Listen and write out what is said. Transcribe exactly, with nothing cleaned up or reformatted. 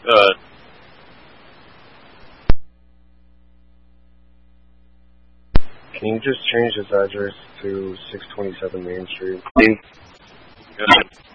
Uh, Can you just change his address to six twenty-seven Main Street? yeah.